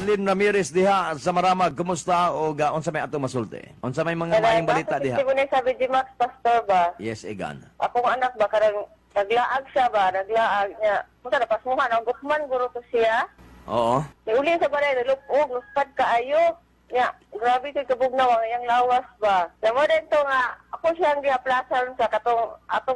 Arlene Ramirez diha sa Maramag, kumusta o unsa may ato masulti? Unsa may mga maayong balita diha? Kasi ko na sabi di Max Pastor ba? Yes, Egan. Akong anak ba, karang naglaag siya ba? Naglaag niya. Punta na pasmuhan, ang gukman guro to siya. Oo. Uli sa balay, nalupog, luspad kaayo. Ya, grabe kay kabugnaw ang iyang lawas ba. Namo din to nga, ako siyang giaplasan sa atong